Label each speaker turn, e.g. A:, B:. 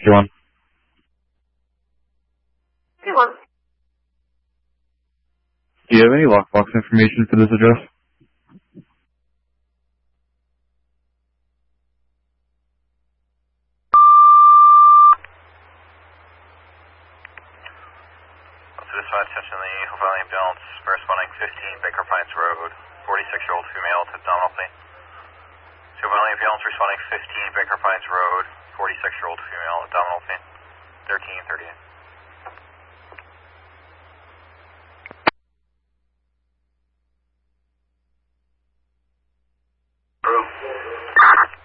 A: rescue one.
B: Hey, one.
A: Do you have any lockbox information for this address?
C: Dispatch, attention the Havana ambulance, corresponding 15 Baker Pines Road, 46-year-old female to abdominal pain. Havana ambulance responding 15 Baker Pines Road, 46-year-old female abdominal pain.